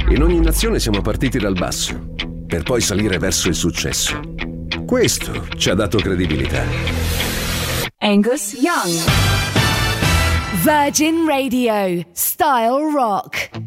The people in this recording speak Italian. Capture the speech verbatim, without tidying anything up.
In ogni nazione siamo partiti dal basso, per poi salire verso il successo. Questo ci ha dato credibilità. Angus Young. Virgin Radio, Style Rock.